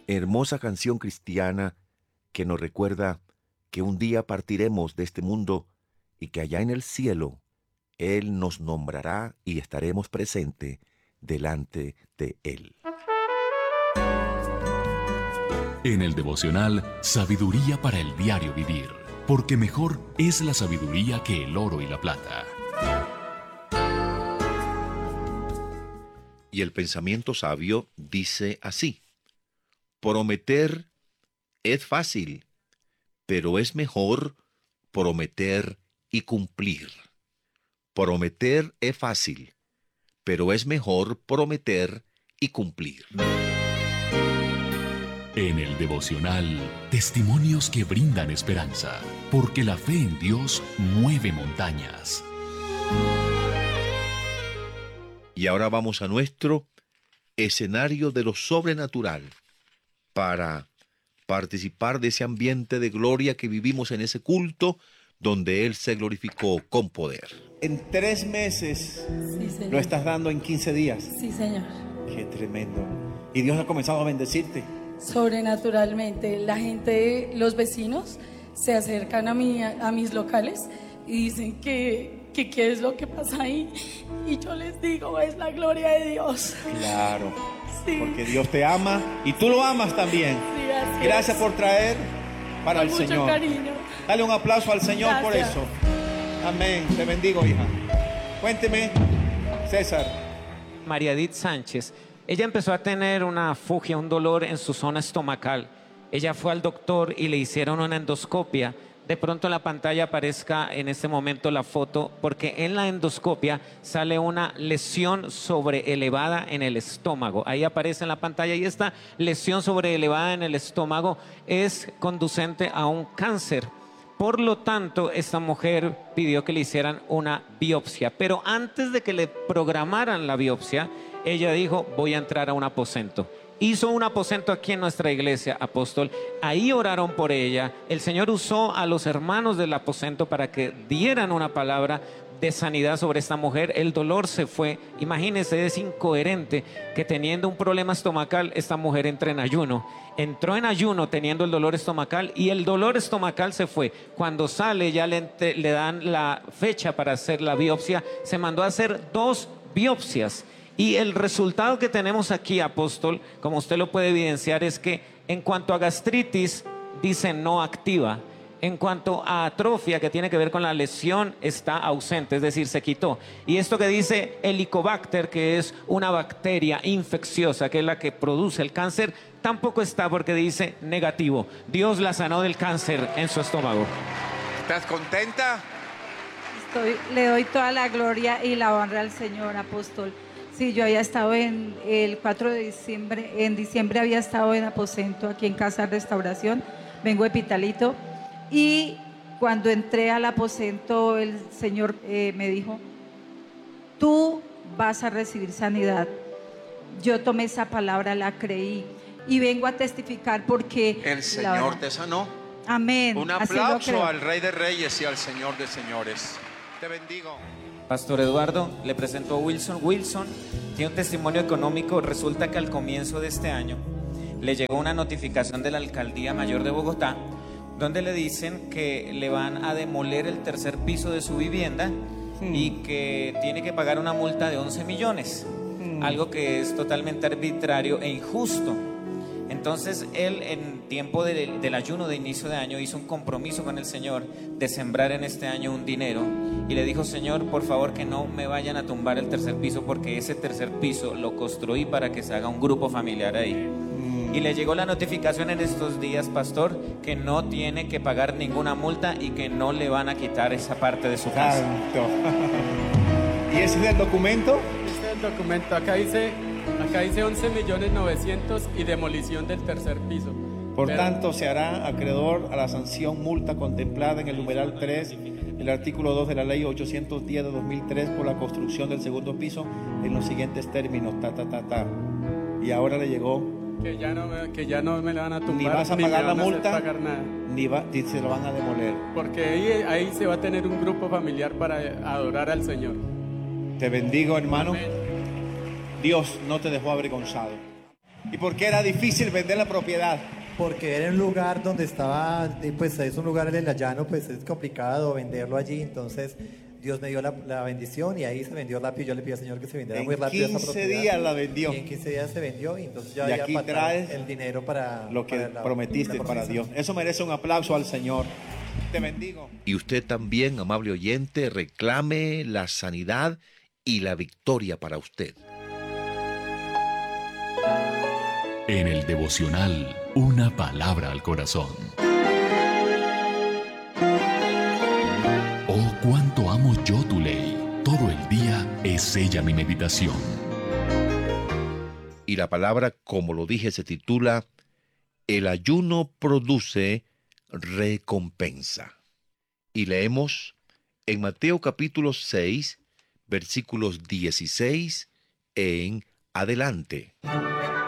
hermosa canción cristiana que nos recuerda que un día partiremos de este mundo y que allá en el cielo Él nos nombrará y estaremos presentes delante de Él. En el devocional, sabiduría para el diario vivir, porque mejor es la sabiduría que el oro y la plata. Y el pensamiento sabio dice así: prometer es fácil, pero es mejor prometer y cumplir. Prometer es fácil, pero es mejor prometer y cumplir. En el devocional, testimonios que brindan esperanza, porque la fe en Dios mueve montañas. Y ahora vamos a nuestro escenario de lo sobrenatural para participar de ese ambiente de gloria que vivimos en ese culto donde Él se glorificó con poder. En 3 meses Sí, Señor. lo estás dando en 15 días. Sí, Señor. Qué tremendo. Y Dios ha comenzado a bendecirte. Sobrenaturalmente, la gente, los vecinos se acercan a mis locales y dicen que qué es lo que pasa ahí. Y yo les digo, es la gloria de Dios. Claro. Sí. Porque Dios te ama y tú lo amas también. Sí, así Gracias es. por traer para Con el mucho Señor. cariño. Dale un aplauso al Señor por Gracias. eso. Amén. Te bendigo, hija. Cuénteme, César. María Edith Sánchez, ella empezó a tener una fugia, un dolor en su zona estomacal. Ella fue al doctor y le hicieron una endoscopia. De pronto en la pantalla aparezca en este momento la foto, porque en la endoscopia sale una lesión sobreelevada en el estómago. Ahí aparece en la pantalla, y esta lesión sobreelevada en el estómago es conducente a un cáncer. Por lo tanto, esta mujer pidió que le hicieran una biopsia, pero antes de que le programaran la biopsia, ella dijo, voy a entrar a un aposento. Hizo un aposento aquí en nuestra iglesia, apóstol. Ahí oraron por ella. El Señor usó a los hermanos del aposento para que dieran una palabra de sanidad sobre esta mujer. El dolor se fue. Imagínense, es incoherente que teniendo un problema estomacal, esta mujer entre en ayuno. Entró en ayuno teniendo el dolor estomacal y el dolor estomacal se fue. Cuando sale ya le dan la fecha para hacer la biopsia. Se mandó a hacer 2 biopsias. Y el resultado que tenemos aquí, apóstol, como usted lo puede evidenciar, es que en cuanto a gastritis, dice no activa. En cuanto a atrofia, que tiene que ver con la lesión, está ausente, es decir, se quitó. Y esto que dice Helicobacter, que es una bacteria infecciosa, que es la que produce el cáncer, tampoco está, porque dice negativo. Dios la sanó del cáncer en su estómago. ¿Estás contenta? Le doy toda la gloria y la honra al Señor, apóstol. Sí, yo había estado el 4 de diciembre, en diciembre había estado en aposento aquí en Casa de Restauración, vengo de Pitalito, y cuando entré al aposento el Señor me dijo, tú vas a recibir sanidad. Yo tomé esa palabra, la creí y vengo a testificar porque El Señor te sanó. Amén. Un Así lo aplauso creo. al Rey de Reyes y al Señor de Señores. Te bendigo. Pastor Eduardo, le presento a Wilson. Wilson tiene un testimonio económico. Resulta que al comienzo de este año le llegó una notificación de la Alcaldía Mayor de Bogotá, donde le dicen que le van a demoler el 3er piso de su vivienda y que tiene que pagar una multa de 11 millones, algo que es totalmente arbitrario e injusto. Entonces él, en tiempo del ayuno de inicio de año, hizo un compromiso con el Señor de sembrar en este año un dinero y le dijo, Señor, por favor que no me vayan a tumbar el 3er piso, porque ese 3er piso lo construí para que se haga un grupo familiar ahí. Y le llegó la notificación en estos días, pastor, que no tiene que pagar ninguna multa y que no le van a quitar esa parte de su casa. Santo. ¿Y ese es el documento? Este es el documento, acá dice 11.900.000 y demolición del 3er piso. Por Pero- tanto, se hará acreedor a la sanción multa contemplada en el numeral 3, el artículo 2 de la ley 810 de 2003 por la construcción del 2.º piso en los siguientes términos, Y ahora le llegó, que ya no me la van a tumbar, ni vas a me pagar la van a hacer multa, pagar nada. ni se lo van a demoler. Porque ahí se va a tener un grupo familiar para adorar al Señor. Te bendigo, hermano. Amén. Dios no te dejó avergonzado. ¿Y por qué era difícil vender la propiedad? Porque era un lugar donde estaba, pues es un lugar en el llano, pues es complicado venderlo allí, entonces Dios me dio la bendición y ahí se vendió rápido. Yo le pedí al Señor que se vendiera muy rápido esa propiedad. En 15 días la vendió. Y en 15 días se vendió y entonces ya Y había aquí apartado traes el dinero para lo que para prometiste la para promesa. Dios. Eso merece un aplauso al Señor. Te bendigo. Y usted también, amable oyente, reclame la sanidad y la victoria para usted. En el devocional, una palabra al corazón. Oh, cuánto amo yo tu ley. Todo el día es ella mi meditación. Y la palabra, como lo dije, se titula El ayuno produce recompensa. Y leemos en Mateo capítulo 6, versículos 16 en adelante.